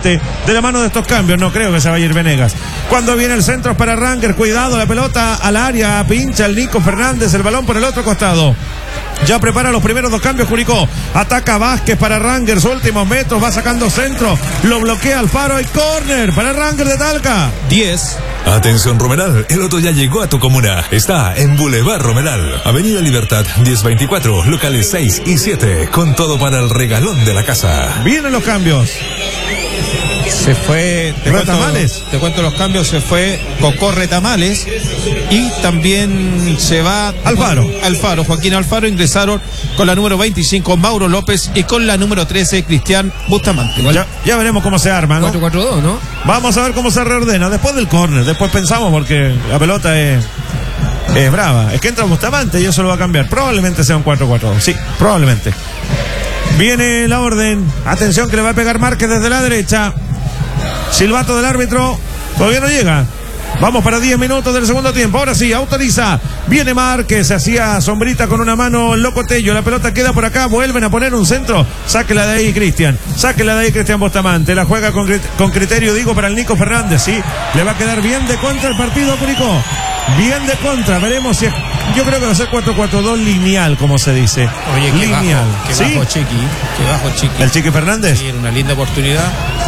Bustamante de la mano de estos cambios. No creo que se vaya a ir Venegas. Cuando viene el centro es para Rangers. Cuidado, la pelota al área. Pincha el Nico Fernández. El balón por el otro costado. Ya prepara los primeros dos cambios Curicó. Ataca Vázquez para Rangers. Últimos metros. Va sacando centro. Lo bloquea Alfaro. Y córner para Rangers de Talca. 10. Atención Romeral, el Loto ya llegó a tu comuna. Está en Boulevard Romeral, Avenida Libertad 1024, locales 6 y 7, con todo para el regalón de la casa. Vienen los cambios. Se fue Retamales. Te cuento los cambios. Se fue Cocó Retamales y también se va Alfaro, Joaquín Alfaro. Ingresaron con la número 25 Mauro López y con la número 13 Cristian Bustamante. Ya veremos cómo se arma, ¿no? 4-4-2, ¿no? Vamos a ver cómo se reordena después del córner. Después pensamos porque la pelota es brava. Es que entra Bustamante y eso lo va a cambiar. Probablemente sea un 4-4-2. Sí, probablemente. Viene la orden. Atención que le va a pegar Márquez desde la derecha. Silbato del árbitro. Todavía no llega. Vamos para 10 minutos del segundo tiempo. Ahora sí, autoriza. Viene Márquez. Se hacía sombrita con una mano Locotello. La pelota queda por acá. Vuelven a poner un centro. Sáquela de ahí, Cristian. Sáquela de ahí, Cristian Bustamante. La juega con criterio, digo, para el Nico Fernández. Sí, le va a quedar bien de contra el partido a Curicó. Bien de contra. Veremos si es... Yo creo que va a ser 4-4-2 lineal, como se dice. Oye, lineal. Qué bajo Chiqui. ¿El Chiqui Fernández? Sí, era una linda oportunidad.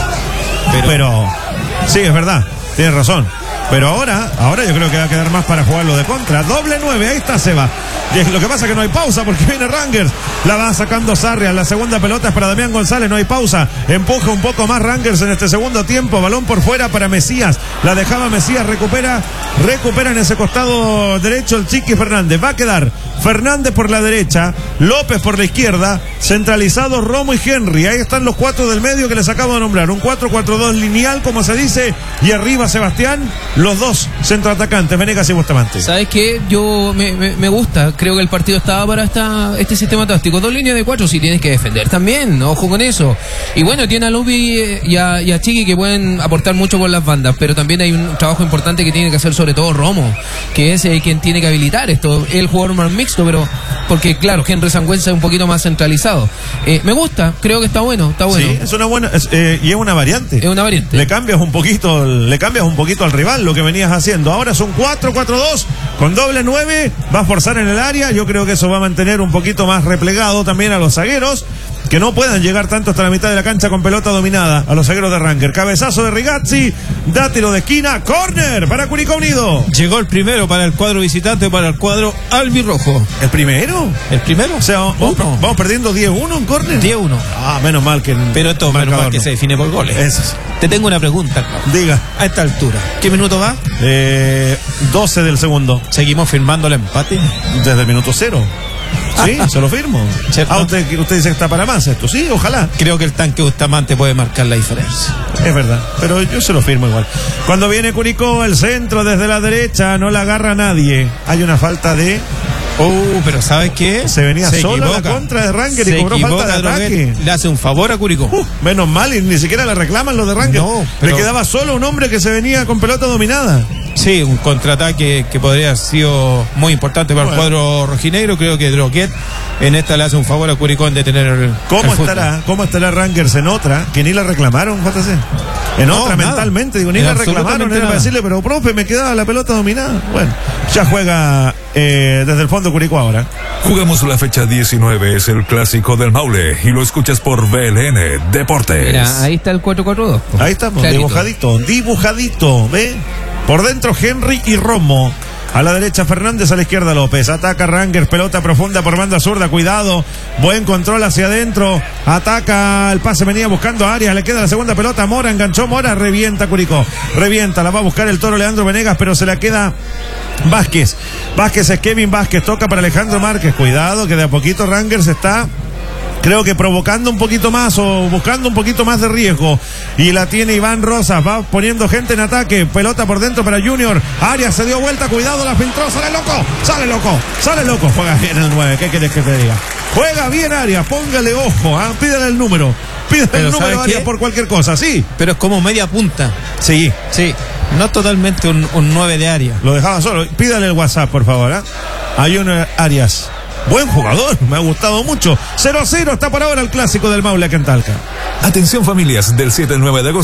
Pero sí, es verdad. Tienes razón. Pero ahora yo creo que va a quedar más para jugarlo de contra. Doble 9, ahí está Seba. Lo que pasa es que no hay pausa porque viene Rangers. La va sacando Sarria. La segunda pelota es para Damián González. No hay pausa. Empuja un poco más Rangers en este segundo tiempo. Balón por fuera para Mesías. La dejaba Mesías. Recupera en ese costado derecho el Chiqui Fernández. Va a quedar Fernández por la derecha. López por la izquierda. Centralizado Romo y Henry. Ahí están los cuatro del medio que les acabo de nombrar. Un 4-4-2 lineal, como se dice. Y arriba Sebastián. Los dos centroatacantes, Venegas y Bustamante. ¿Sabes qué? Yo me gusta. Creo que el partido estaba para este sistema táctico. 2 líneas de 4 si tienes que defender también. Ojo con eso. Y bueno, tiene a Lupi y a Chiqui que pueden aportar mucho por las bandas. Pero también hay un trabajo importante que tiene que hacer sobre todo Romo, que es quien tiene que habilitar esto. El jugador más mixto, pero porque claro, Henry Sangüenza es un poquito más centralizado. Me gusta, creo que está bueno. Sí, es una buena y es una variante. Es una variante. Le cambias un poquito al rival lo que venías haciendo. Ahora es un 4-4-2 con doble 9. Va a forzar en el área. Yo creo que eso va a mantener un poquito más replegado también a los zagueros, que no puedan llegar tanto hasta la mitad de la cancha con pelota dominada a los zagueros de Rangers. Cabezazo de Rigazzi, da tiro de esquina, córner para Curicó Unido. Llegó el primero para el cuadro visitante, para el cuadro albirrojo. ¿El primero? O sea, vamos perdiendo 10-1 en córner. 10-1. Menos mal que... Pero esto menos mal que se define por goles. Eso. Te tengo una pregunta, Carlos. Diga. A esta altura, ¿qué minuto va? 12 del segundo. ¿Seguimos firmando el empate? Desde el minuto 0. Sí, se lo firmo. Usted dice que está para más esto. Sí, ojalá. Creo que el tanque Bustamante puede marcar la diferencia. Es verdad, pero yo se lo firmo igual. Cuando viene Curicó, el centro desde la derecha, no la agarra nadie. Hay una falta de... pero ¿sabes qué? Se venía sola la contra de Rangers y cobró falta de ataque. Le hace un favor a Curicó. Menos mal, y ni siquiera le reclaman los de Rangers. No, pero... Le quedaba solo un hombre que se venía con pelota dominada. Sí, un contraataque que podría haber sido muy importante para el cuadro rojinegro. Creo que Droguet en esta le hace un favor a Curicó en detener el ¿Cómo estará Rangers en otra? Que ni la reclamaron, JC. En otra, nada. Mentalmente, digo, ni la reclamaron. Era para decirle, pero profe, me quedaba la pelota dominada. Bueno, ya juega desde el fondo Curicó ahora. Jugamos la fecha 19, es el clásico del Maule y lo escuchas por BLN Deportes. Mira, ahí está el 4-4-2. Ahí estamos, dibujadito, ¿ve? Por dentro Henry y Romo. A la derecha Fernández, a la izquierda López. Ataca Rangers, pelota profunda por banda zurda, cuidado. Buen control hacia adentro. Ataca, el pase venía buscando a Arias. Le queda la segunda pelota, Mora, enganchó Mora, revienta Curicó. Revienta, la va a buscar el toro Leandro Venegas, pero se la queda Vázquez. Vázquez es Kevin Vázquez, toca para Alejandro Márquez. Cuidado que de a poquito Rangers está... Creo que provocando un poquito más o buscando un poquito más de riesgo. Y la tiene Iván Rosas. Va poniendo gente en ataque. Pelota por dentro para Junior. Arias se dio vuelta. Cuidado, la filtró. Sale loco. Juega bien el 9. ¿Qué querés que te diga? Juega bien Arias. Póngale ojo. Pídale el número. Pídale el número a Arias por cualquier cosa. Sí. Pero es como media punta. Sí. No totalmente un 9 de Arias. Lo dejaba solo. Pídale el WhatsApp, por favor. A Junior Arias. Buen jugador, me ha gustado mucho. 0-0 está por ahora el clásico del Maule acá en Talca. Atención familias, del 7 al 9 de agosto.